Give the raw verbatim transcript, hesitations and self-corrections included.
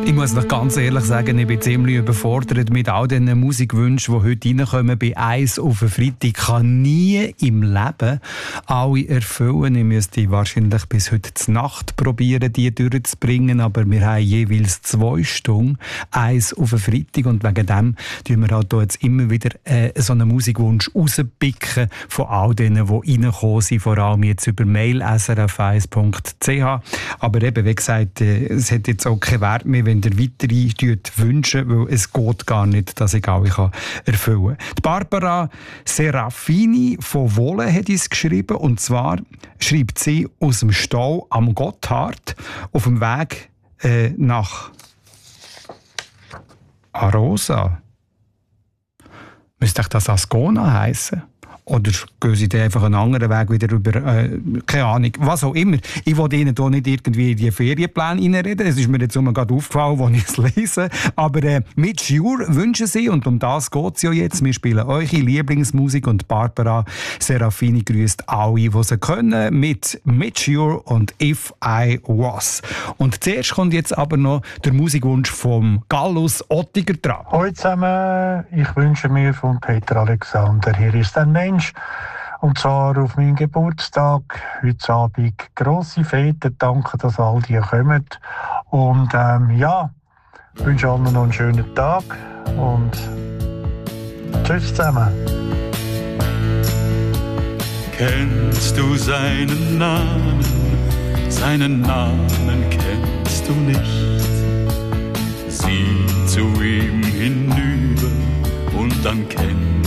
Ich muss noch ganz ehrlich sagen, ich bin ziemlich überfordert mit all diesen Musikwünschen, die heute reinkommen. Bei «Eis auf den Freitag» ich kann nie im Leben alle erfüllen. Ich müsste wahrscheinlich bis heute zur Nacht probieren, die durchzubringen. Aber wir haben jeweils zwei Stunden «Eis auf den Freitag». Und wegen dem tun wir halt jetzt immer wieder äh, so einen Musikwunsch rauspicken von all denen, die reingekommen sind. Vor allem jetzt über Mail s r f eins punkt c h. Aber eben, wie gesagt, äh, es hat jetzt auch keinen Wert mehr, wenn ihr weitere wünschen, weil es geht gar nicht, dass ich alle kann erfüllen kann. Die Barbara Serafini von Wohlen hat es geschrieben, und zwar schreibt sie aus dem Stau am Gotthard auf dem Weg äh, nach Arosa. Müsste ich das Ascona heissen? Oder gehen sie dann einfach einen anderen Weg wieder über, äh, keine Ahnung, was auch immer. Ich will ihnen hier nicht irgendwie in die Ferienpläne reinreden. Es ist mir jetzt immer gerade aufgefallen, als ich es lese. Aber äh, mit Sure wünschen sie, und um das geht es ja jetzt. Wir spielen eure Lieblingsmusik, und Barbara Serafini grüßt alle, die sie können, mit Mit Sure und If I Was. Und zuerst kommt jetzt aber noch der Musikwunsch vom Gallus Ottiger dran. Hallo zusammen, ich wünsche mir von Peter Alexander «Hier ist ein Mensch». Und zwar auf meinen Geburtstag, heute Abend, grosse Fete, danke, dass all die kommen. Und ähm, ja, ich wünsche allen noch einen schönen Tag und tschüss zusammen. Kennst du seinen Namen? Seinen Namen kennst du nicht. Sieh zu ihm hinüber und dann kennst